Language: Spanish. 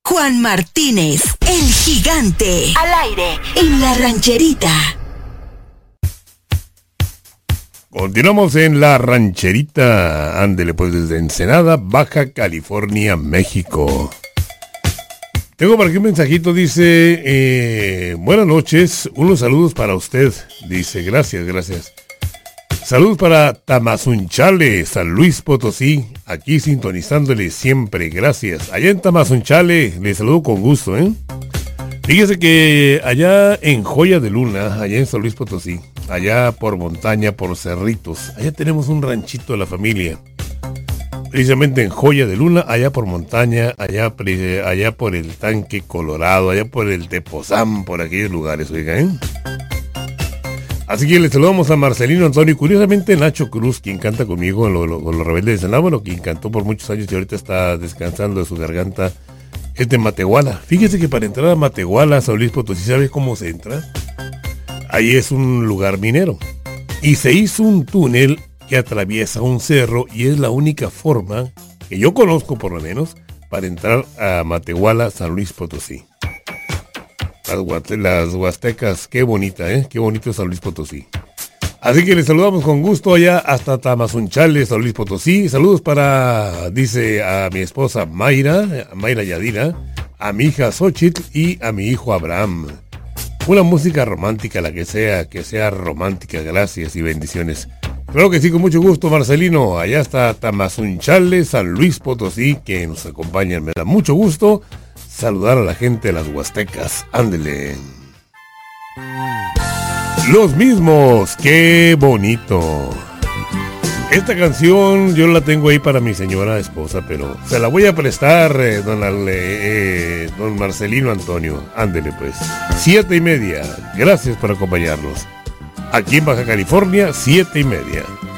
Juan Martínez, el gigante, al aire, en La Rancherita. Continuamos en La Rancherita. Ándele pues desde Ensenada, Baja California, México. Tengo por aquí un mensajito, dice, buenas noches, unos saludos para usted. Dice, gracias. Saludos para Tamazunchale, San Luis Potosí, aquí sintonizándole siempre, gracias. Allá en Tamazunchale, le saludo con gusto, Fíjese que allá en Joya de Luna, allá en San Luis Potosí, allá por montaña, por cerritos, allá tenemos un ranchito de la familia. Precisamente en Joya de Luna, allá por montaña, allá por el Tanque Colorado, allá por el Tepozán, por aquellos lugares, oigan. Así que le saludamos a Marcelino Antonio y curiosamente Nacho Cruz, quien canta conmigo en los Rebeldes de Cenábano, quien cantó por muchos años y ahorita está descansando de su garganta, es de Matehuala. Fíjese que para entrar a Matehuala, San Luis Potosí, ¿sabe cómo se entra? Ahí es un lugar minero y se hizo un túnel que atraviesa un cerro y es la única forma, que yo conozco por lo menos, para entrar a Matehuala, San Luis Potosí. Las Huastecas, qué bonita, qué bonito es San Luis Potosí. Así que les saludamos con gusto allá hasta Tamazunchale, San Luis Potosí. Saludos para, dice, a mi esposa Mayra Yadira, a mi hija Xochitl y a mi hijo Abraham. Una música romántica, la que sea romántica, gracias y bendiciones. Claro que sí, con mucho gusto, Marcelino. Allá está Tamazunchale, San Luis Potosí, que nos acompañan. Me da mucho gusto saludar a la gente de las Huastecas. Ándele. Los mismos, qué bonito. Esta canción yo la tengo ahí para mi señora esposa, pero se la voy a prestar, don Marcelino Antonio. Ándele pues. 7:30. Gracias por acompañarnos. Aquí en Baja California, 7:30.